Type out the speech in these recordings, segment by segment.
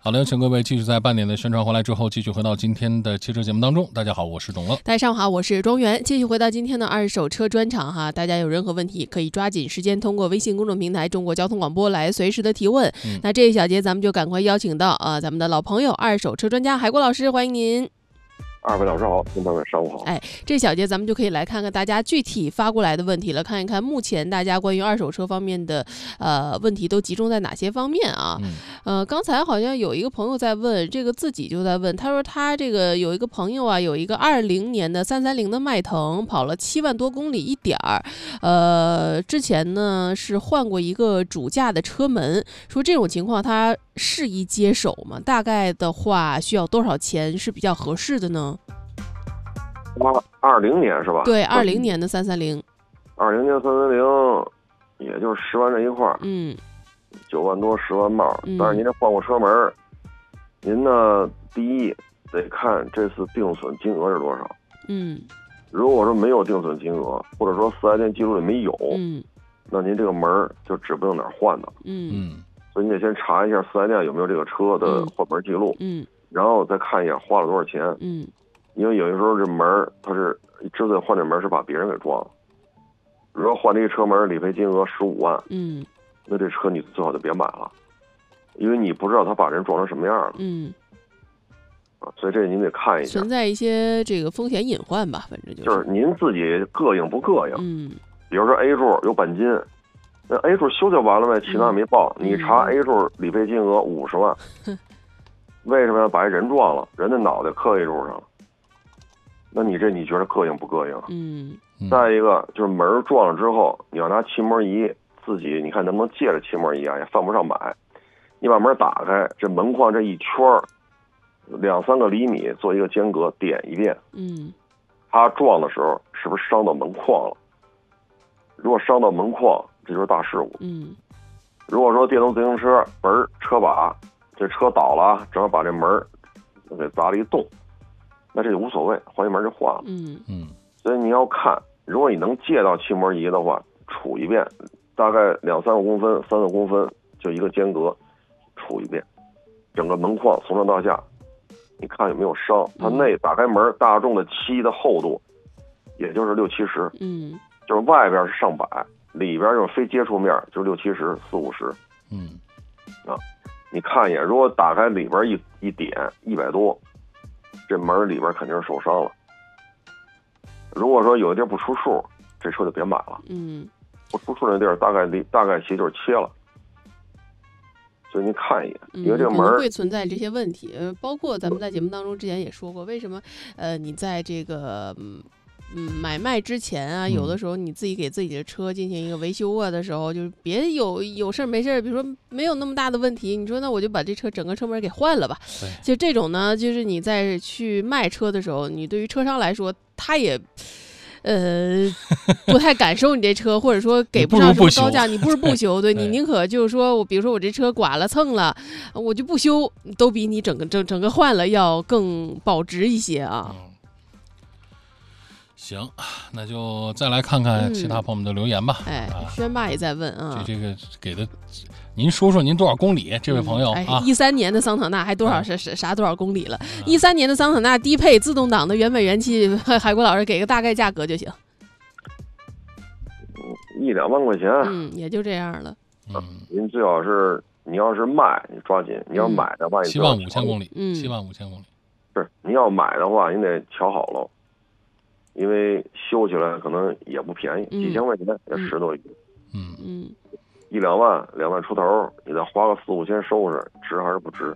好的，请各位继续在半点的宣传回来之后，继续回到今天的汽车节目当中。大家好，我是董乐。 大家上午好，我是庄园。继续回到今天的二手车专场哈，大家有任何问题可以抓紧时间通过微信公众平台中国交通广播来随时的提问。那这一小节咱们就赶快邀请到咱们的老朋友二手车专家海国老师，欢迎您。 二位老师好，听众们上午好。 这小节咱们就可以来看看大家具体发过来的问题了，看一看目前大家关于二手车方面的问题都集中在哪些方面啊？刚才好像有一个朋友在问，这个自己就在问，他说他这个有一个朋友啊，有一个20年的330的迈腾，跑了7万多公里一点儿，之前呢是换过一个主驾的车门，说这种情况他适宜接手吗？大概的话需要多少钱是比较合适的呢 ？20年是吧？ 对，20年的330。 20年330，也就是10万这一块儿。9万多10万冒。但是您这换过车门，您呢第一得看这次定损金额是多少。如果说没有定损金额，或者说4S店记录里没有，那您这个门就指不定哪儿换的。所以你得先查一下4S店有没有这个车的换门记录。然后再看一下花了多少钱。因为有的时候这门它是之所以换这门是把别人给撞了。如果换这个车门理赔金额15万，那这车你最好就别买了，因为你不知道他把人撞成什么样了。所以这您得看一下， 存在一些这个风险隐患吧，反正就是您自己膈应不膈应。比如说 A 柱有钣金，那 A 柱修就完了呗，其他没报。你查 A 柱理赔金额50万，为什么要把人撞了？人的脑袋磕 A 柱上了。那你觉得膈应不膈应？再一个就是门撞了之后，你要拿气膜仪自己，你看能不能借着气膜仪啊？也犯不上买。你把门打开，这门框这一圈2-3个厘米做一个间隔，点一遍。它撞的时候是不是伤到门框了？如果伤到门框，这就是大事故。如果说电动自行车门车把这车倒了，正好把这门给砸了一洞。那这就无所谓，换一门就换了。所以你要看，如果你能借到气膜仪的话，杵一遍，大概2-3公分、3-4公分，就一个间隔，杵一遍，整个门框从上到下，你看有没有伤。它内打开门，大众的漆的厚度，也就是60-70，就是外边是上百，里边就是非接触面，就是60-70、40-50，你看一眼，如果打开里边一点100多。这门里边肯定是受伤了。如果说有的地儿不出数，这车就别买了。不出数那地儿大概其就是切了。所以您看一眼，因为这个门会存在这些问题。包括咱们在节目当中之前也说过，为什么你在这个买卖之前啊，有的时候你自己给自己的车进行一个维修啊的时候，就是别有事没事，比如说没有那么大的问题，你说那我就把这整个车门给换了吧。就这种呢，就是你在去卖车的时候，你对于车商来说，他也不太敢收你这车，或者说给不上什么高价，你不是不修，对你宁可就是说我比如说我这车剐了蹭了，我就不修，都比你整个换了要更保值一些啊。 行，那就再来看看其他朋友们的留言吧。 轩爸也在问啊， 这个给的，您说说您多少公里？这位朋友 13年的桑塔纳还多少啥多少公里了？13年的桑塔纳低配自动挡的原本原漆，海国老师给个大概价格就行。 1-2万块钱， 也就这样了。 您最好是你要是卖，你抓紧；你要买的话 ，7万5千公里，7万5千公里。 是，你要买的话，你得瞧好了。因为修起来可能也不便宜，几千块钱也10多亿。1-2万2万出头，你再花个4-5千收拾，值还是不值？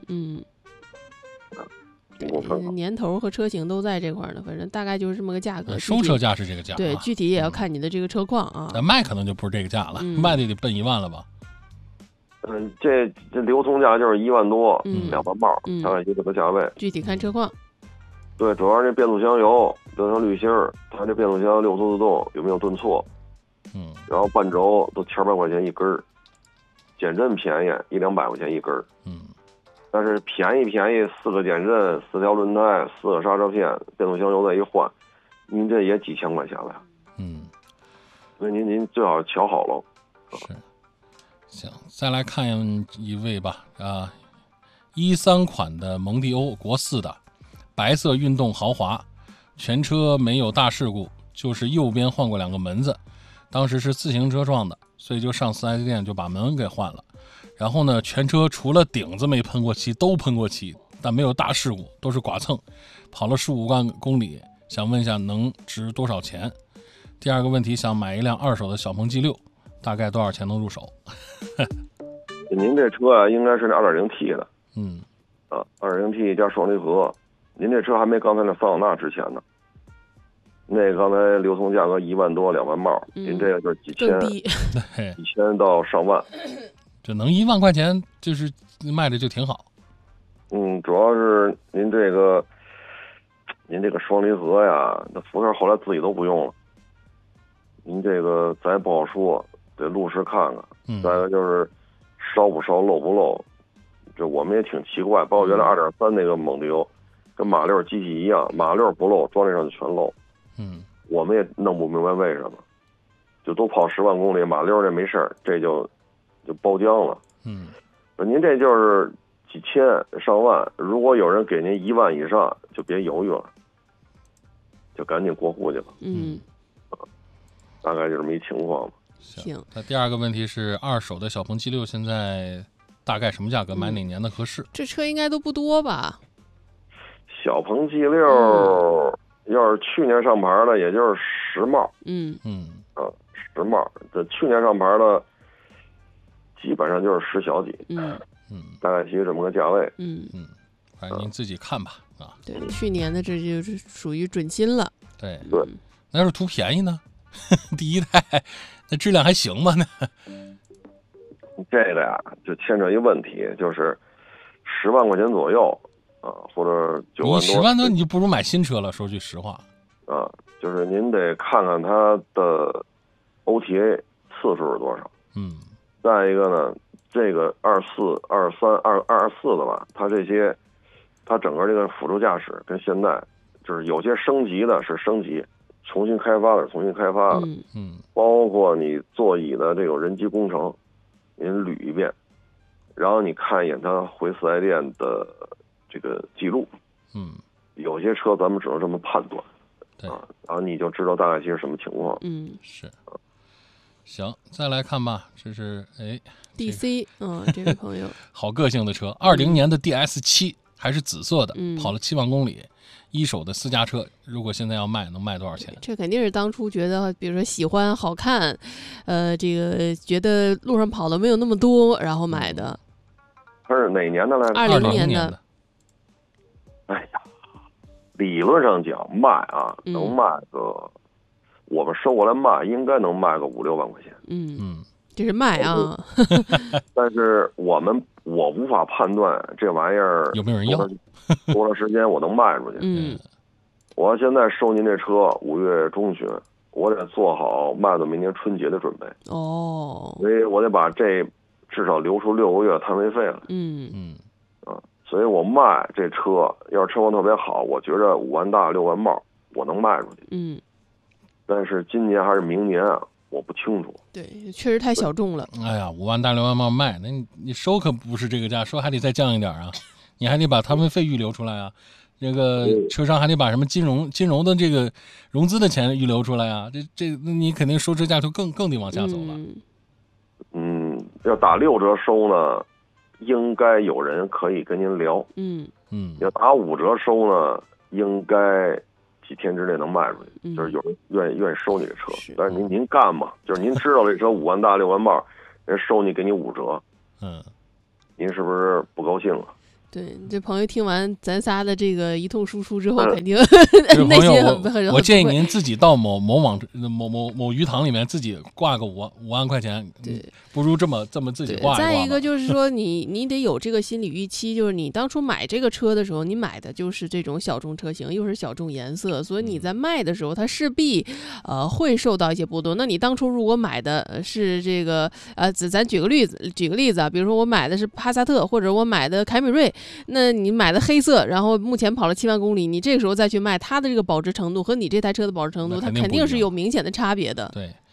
年头和车型都在这块呢，反正大概就是这么个价格。 收车价是这个价， 对，具体也要看你的这个车况啊。 卖可能就不是这个价了，卖的得奔1万了吧？ 这流通价就是1万多，2万冒，大概就这个价位。 具体看车况。 对，主要是这变速箱油、变速箱滤芯儿，它这变速箱6速自动有没有顿挫？然后半轴都千把块钱一根儿，减震便宜100-200块钱一根儿。但是便宜4个减震、4条轮胎、4个刹车片、变速箱油再一换，您这也几千块钱了。所以您最好瞧好了。 是，行，再来看一位吧 13款的蒙迪欧国4的白色运动豪华，全车没有大事故，就是右边换过2个门子，当时是自行车撞的，所以就上 4S 店就把门给换了。然后呢，全车除了顶子没喷过漆都喷过漆，但没有大事故，都是剐蹭，跑了15万公里，想问一下能值多少钱？第二个问题，想买一辆2手的小鹏 G6， 大概多少钱能入手？ 您这车啊，应该是那 2.0T 的。2.0T 加双离合。您这车还没刚才那桑塔纳值钱呢。那刚才流通价格1万多2万冒，您这个就是几千到上万。 这能1万块钱就是卖的就挺好。 主要是您这个双离合呀，那福特后来自己都不用了。您这个咱也不好说，得路试看看。再一个就是烧不烧漏不漏，这我们也挺奇怪。包括原来2.3那个蒙迪欧，跟马六机器一样，马六不漏，装这上就全漏。我们也弄不明白为什么，就都跑10万公里，马六这没事儿，这就包浆了。您这就是几千上万，如果有人给您1万以上，就别犹豫了，就赶紧过户去吧。大概就这么一情况吧。 行，那第二个问题是2手的小鹏 G6 现在大概什么价格？买哪年的合适？ 这车应该都不多吧？ 小鹏 G6、要是去年上牌的，也就是10冒。10冒。这去年上牌的，基本上就是10小几。大概其实这么个价位。 反正您自己看吧。 对，去年的这就是属于准新了。 对，那要是图便宜呢？第一代那质量还行吗？ 这个呀，就牵扯一问题，就是10万块钱左右或者9万多。你 10万多你就不如买新车了，说句实话。 就是您得看看它的 OTA 次数是多少。再一个呢，这个24、23、24的吧，它整个这个辅助驾驶跟现在就是有些升级的是升级。重新开发的重新开发的，包括你座椅的这种人机工程，您捋一遍，然后你看一眼他回4S店的这个记录，有些车咱们只能这么判断，然后你就知道大概其实什么情况。 是，行，再来看吧，这是 DC，这位朋友， 好个性的车，20年的 DS7 还是紫色的，跑了7万公里。1手的私家车，如果现在要卖，能卖多少钱？这肯定是当初觉得，比如说喜欢、好看，这个觉得路上跑的没有那么多，然后买的。 它是哪年的来着 ？20年的。 哎呀，理论上讲卖能卖个，我们收过来卖，应该能卖个5、6万块钱。 这是卖啊。 但是我无法判断这玩意儿有没有人要。 多长时间我能卖出去？我现在收您这车5月中旬，我得做好卖到明年春节的准备。所以我得把这至少留出6个月摊位费了。所以我卖这车，要是车况特别好，我觉着5万大6万冒，我能卖出去。但是今年还是明年我不清楚。 对，确实太小众了。 哎呀，5万大6万冒卖，那你收可不是这个价，收还得再降一点啊。你还得把摊位费预留出来啊，这个车商还得把什么金融的这个融资的钱预留出来啊，那你肯定收车价就更得往下走了。 要打6折收呢，应该有人可以跟您聊。要打5折收呢，应该几天之内能卖出去，就是有人愿意收你的车。但是您干嘛？就是您知道这车5万大6万冒，人收你给你5折，您是不是不高兴啊？ 对，这朋友听完咱仨的这个一通输出之后，肯定内心很我建议您自己到某鱼塘里面自己挂个5万块钱， 对， 不如这么自己挂一挂。 再一个就是说，你得有这个心理预期，就是你当初买这个车的时候，你买的就是这种小众车型，又是小众颜色，所以你在卖的时候，它势必会受到一些波动。那你当初如果买的是这个咱举个例子啊，比如说我买的是帕萨特，或者我买的凯美瑞。那你买的黑色，然后目前跑了7万公里，你这个时候再去卖它的这个保值程度和你这台车的保值程度，它肯定是有明显的差别的。 对，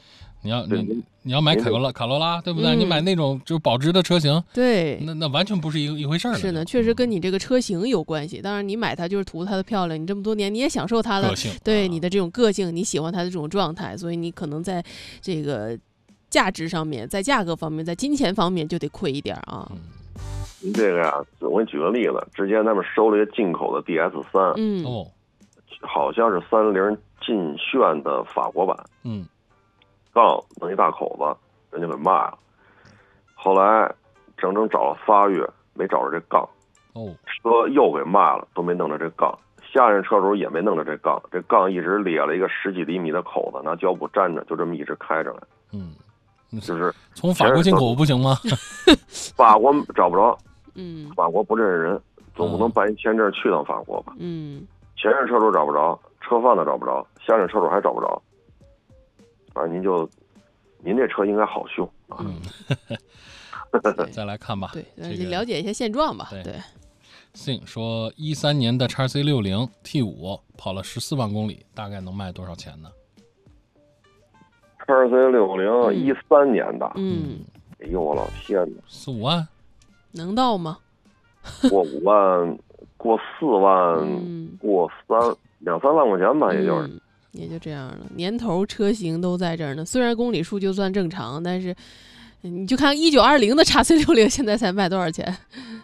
你要买卡罗拉，对不对？你买那种就是保值的车型， 对， 那完全不是一回事儿。 是呢，确实跟你这个车型有关系。当然，你买它就是图它的漂亮，你这么多年你也享受它的个性， 对你的这种个性，你喜欢它的这种状态，所以你可能在这个价值上面，在价格方面，在金钱方面就得亏一点啊。 您这个呀，我给你举个例子，之前他们收了一个进口的 DS3，好像是30劲炫的法国版，杠弄一大口子，人家给卖了。后来整整找了8月没找着这杠，车又给卖了，都没弄着这杠。下任车主也没弄着这杠，这杠一直裂了一个10几厘米的口子，拿胶布粘着，就这么一直开着来。就是从法国进口不行吗？ 法国找不着，法国不认识人，总不能办一签证去趟法国吧？前任车主找不着，车贩子找不着，下任车主还找不着。反正您这车应该好修啊。 再来看吧， 对，了解一下现状吧。对。 Sing 说，13年的 XC60 T5 跑了14万公里，大概能卖多少钱呢 ？XC60 13年的，哎呦我老天哪 ，4、5万， 能到吗？ 过5万，过4万，过2、3万块钱吧，也就是。 也就这样了，年头车型都在这儿呢。虽然公里数就算正常，但是你就看1920的 XC60 现在才卖多少钱？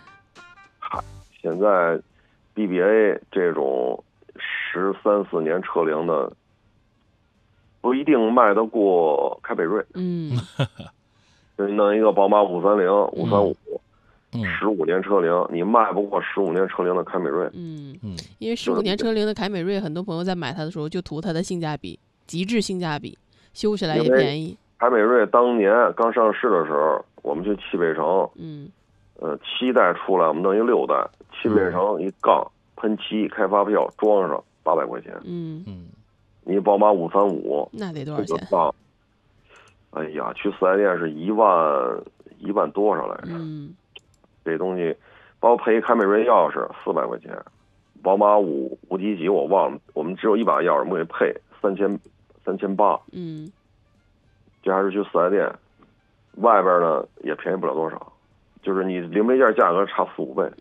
现在 BBA 这种13、14年车龄的，不一定卖得过凯美瑞。就弄一个宝马530、535。15年车龄，你卖不过15年车龄的凯美瑞。 因为15年车龄的凯美瑞，很多朋友在买它的时候就图它的性价比，极致性价比，修起来也便宜。 凯美瑞当年刚上市的时候，我们去汽配城，7代出来，我们弄一6代，汽配城一杠喷漆，开发票装上800块钱。你宝马535， 那得多少钱？ 哎呀，去4S店是1万多少来着？这东西，包括配凯美瑞钥匙400块钱，宝马5几几我忘了，我们只有一把钥匙，我们给配3800。这还是去4S店，外边呢也便宜不了多少，就是你零配件价格差4、5倍。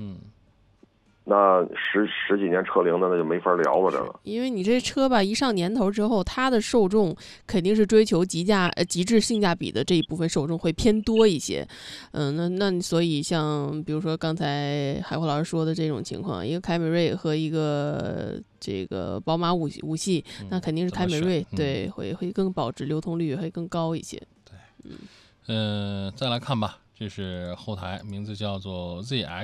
那十几年车龄的那就没法聊了，这个。 因为你这车吧，一上年头之后，它的受众肯定是追求极致性价比的这一部分受众会偏多一些。那所以像比如说刚才海华老师说的这种情况，一个凯美瑞和一个这个宝马五系，那肯定是凯美瑞对会更保值，流通率会更高一些。 对，再来看吧。这是后台，名字叫做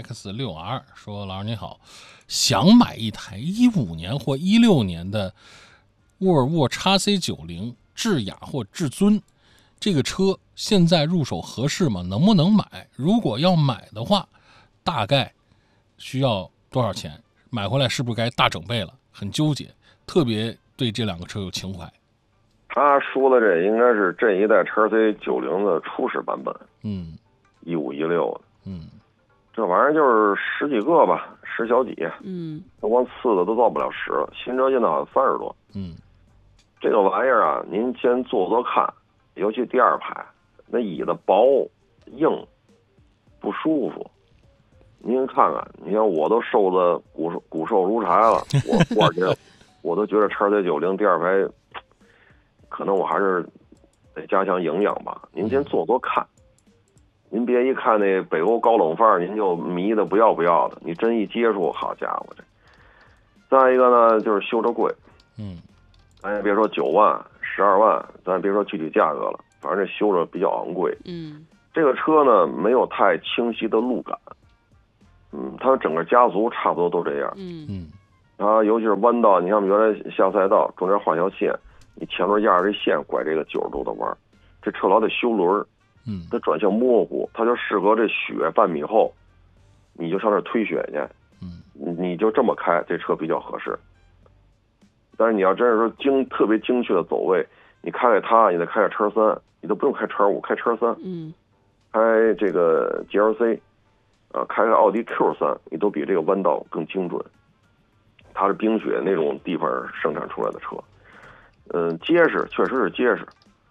ZX6R， 说老师你好，想买一台15年或16年的沃尔沃 XC90 智雅或至尊，这个车现在入手合适吗？能不能买？如果要买的话，大概需要多少钱？买回来是不是该大整备了？很纠结，特别对这2个车有情怀。 他说的这应该是这一代 XC90 的初始版本。15、16的，这玩意儿就是10几个吧，10小几，那光次的都到不了10了，新车现在好像30多，这个玩意儿啊，您先坐看，尤其第2排，那椅子薄硬，不舒服。您看看，你看我都瘦的骨瘦如柴了，我都觉得 XC90 第2排，可能我还是得加强营养吧。您先坐看。您别一看那北欧高冷范儿，您就迷的不要的。你真一接触，好家伙这！再一个呢，就是修车贵，咱也别说9万、12万，咱也别说具体价格了，反正这修着比较昂贵。这个车呢没有太清晰的路感，它整个家族差不多都这样。它尤其是弯道，你看原来下赛道中间画条线，你前轮压着这线拐这个90度的弯，这车老得修轮。它转向模糊，它就适合这雪半米厚，你就上那推雪去，你就这么开，这车比较合适。但是你要真是说特别精确的走位，你开它，你得开叉3，你都不用开叉5，开叉3，开这个 GLC，开个奥迪 Q3，你都比这个弯道更精准。它是冰雪那种地方生产出来的车，结实，确实是结实。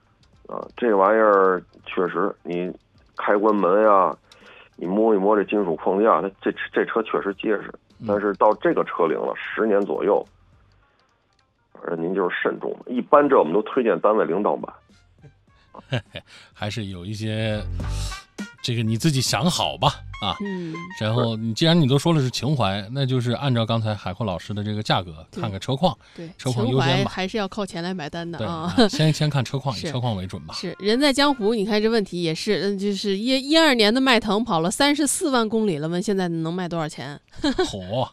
这玩意儿确实，你开关门呀，你摸一摸这金属框架，这车确实结实。但是到这个车龄了，10年左右，您就是慎重。一般这我们都推荐单位领导买。 还是有一些这个你自己想好吧啊。然后你既然你都说了是情怀，那就是按照刚才海阔老师的这个价格看看车况， 对， 车况优先吧， 还是要靠钱来买单的啊。 先看车况，以车况为准吧。 是人在江湖，你看这问题也是，就是12年的迈腾跑了34万公里了，问现在能卖多少钱？ 嚯！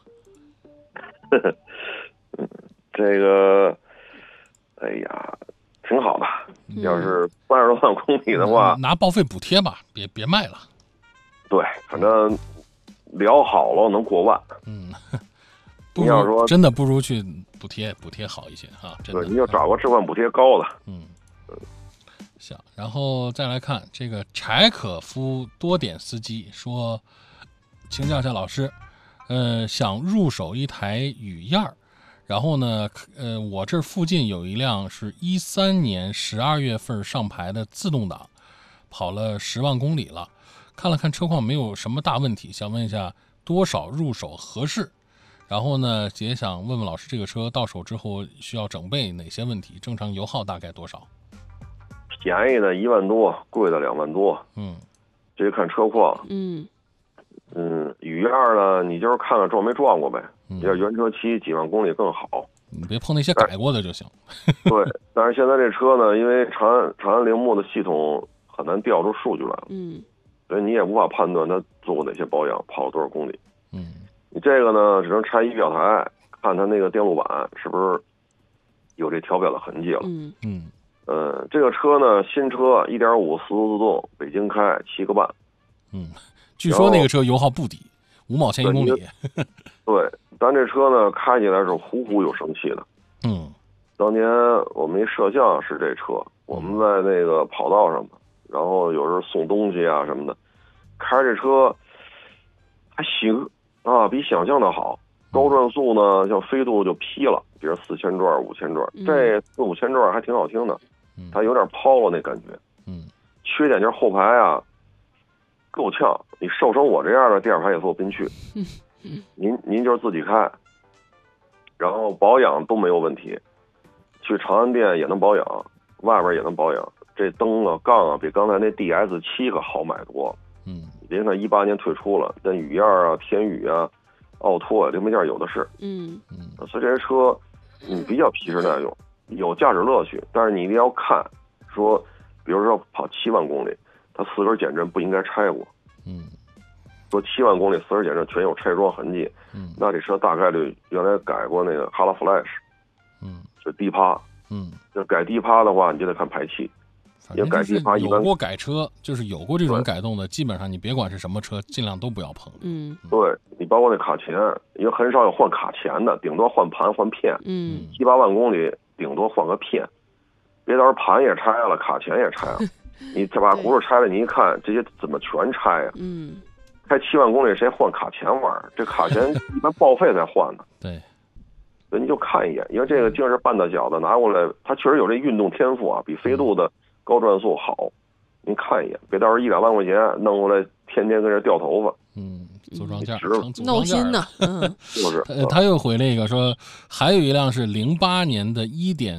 这个，哎呀，挺好的。要是30多万公里的话， 拿报废补贴吧，别卖了。 对，反正聊好了能过万。你要说真的不如去补贴好一些啊。真的， 对，你就找个置换补贴高的。 行，然后再来看这个柴可夫多点司机说，请教一下老师，想入手一台雨燕儿。然后呢，我这附近有一辆是13年12月份上牌的自动挡，跑了10万公里了，看了看车况没有什么大问题，想问一下多少入手合适？然后呢，也想问问老师，这个车到手之后需要整备哪些问题？正常油耗大概多少？ 便宜的1万多，贵的2万多。这看车况。雨燕呢，你就是看看撞没撞过呗。要原车漆几万公里更好， 你别碰那些改过的就行。 对，但是现在这车呢，因为长安铃木的系统很难调出数据来了，所以你也无法判断它做过哪些保养，跑了多少公里。你这个呢，只能拆仪表台，看它那个电路板是不是有这调表的痕迹了。这个车呢，新车1.5四速自动，北京开7个半。 据说那个车油耗不低，5毛钱1公里。 对，咱这车呢开起来是呼呼有生气的。当年我们一摄像是这车，我们在那个跑道上，然后有时候送东西啊什么的，开这车还行啊，比想象的好。高转速呢，像飞度就劈了，比如4000转、5000转，这4、5000转还挺好听的，它有点抛了那感觉。缺点就是后排啊够呛，你瘦成我这样的第二排也坐不进去。您就是自己开，然后保养都没有问题，去长安店也能保养，外边也能保养。这灯啊杠啊比刚才那 DS7 可好买多。别看18年退出了，但雨燕啊、天宇啊、奥拓啊零配件有的是。所以这些车比较皮实耐用，有驾驶乐趣，但是你一定要看，说比如说跑7万公里，它4根减震不应该拆过。说7万公里4根减震全有拆装痕迹，那这车大概率原来改过那个哈拉 Flash，就低趴，就改低趴的话，你就得看排气。 也改低趴一般有过改车，就是有过这种改动的，基本上你别管是什么车，尽量都不要碰。 对，你包括那卡钳，因为很少有换卡钳的，顶多换盘换片。7、8万公里顶多换个片，别到时候盘也拆了，卡钳也拆了。你再把轱辘拆了，你一看这些怎么全拆呀？开7万公里谁换卡钳玩意儿？这卡钳一般报废才换的。 对， 所以你就看一眼，因为这个竟是半大小的拿过来，它确实有这运动天赋啊，比飞度的高转速好。您看一眼，别到时候1、2万块钱弄过来，天天跟这掉头发。 组装件闹心呢。 是不是？ 他又回了一个说，还有一辆是08年的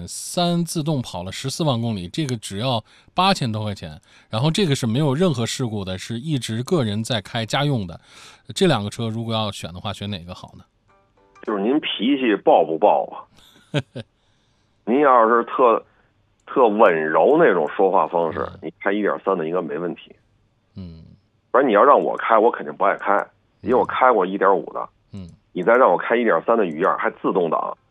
1.3自动跑了14万公里，这个只要8000多块钱，然后这个是没有任何事故的，是一直个人在开家用的。这两个车如果要选的话，选哪个好呢？ 就是您脾气暴不暴啊？您要是特温柔那种说话方式，你开1.3的应该没问题。不然你要让我开，我肯定不爱开，因为我开过1.5的。你再让我开1.3的雨燕还自动挡，